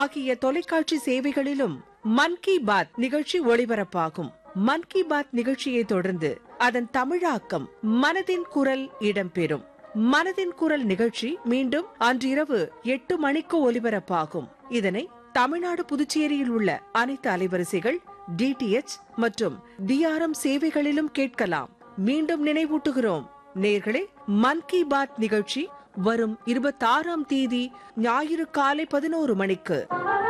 ஆகிய தொலைக்காட்சி சேவைகளிலும் மன் கி பாத் நிகழ்ச்சி ஒளிபரப்பாகும். மன் கி பாத் நிகழ்ச்சியை தொடர்ந்து அதன் தமிழாக்கம் மனதின் குரல் இடம்பெறும். மனதின் குரல் நிகழ்ச்சி மீண்டும் அன்றிரவு 8 மணிக்கு ஒலிபரப்பாகும். இதனை தமிழ்நாடு புதுச்சேரியில் உள்ள அனைத்து அலைவரிசைகள் டிடிஎச் மற்றும் டிஆர்எம் சேவைகளிலும் கேட்கலாம். மீண்டும் நினைவூட்டுகிறோம் நேயர்களே, மன் கி பாத் நிகழ்ச்சி வரும் 26ஆம் தேதி ஞாயிறு காலை 11 மணிக்கு.